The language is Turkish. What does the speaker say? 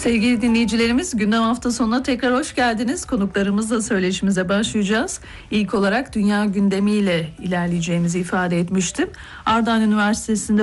Sevgili dinleyicilerimiz, gündem hafta sonuna tekrar hoş geldiniz. Konuklarımızla söyleşimize başlayacağız. İlk olarak dünya gündemiyle ilerleyeceğimizi ifade etmiştim. Ardahan Üniversitesi'nde